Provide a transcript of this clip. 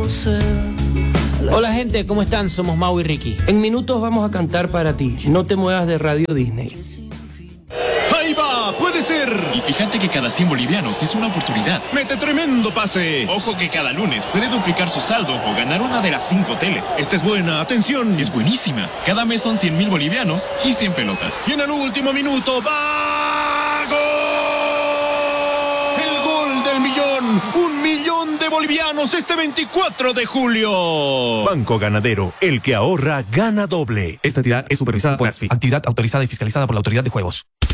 Hola gente, ¿cómo están? Somos Mau y Ricky. En minutos vamos a cantar para ti. No te muevas de Radio Disney. ¡Ahí va! ¡Puede ser! Y fíjate que cada 100 bolivianos es una oportunidad. ¡Mete tremendo pase! Ojo que cada lunes puede duplicar su saldo o ganar una de las 5 teles. Esta es buena, atención. Es buenísima. Cada mes son 100,000 bolivianos y 100 pelotas. Y en el último minuto, ¡va! ¡Gol! ¡El gol del millón! ¡1 millón de bolivianos este 24 de julio! Banco Ganadero, el que ahorra, gana doble. Esta entidad es supervisada por ASFI, actividad autorizada y fiscalizada por la Autoridad de Juegos.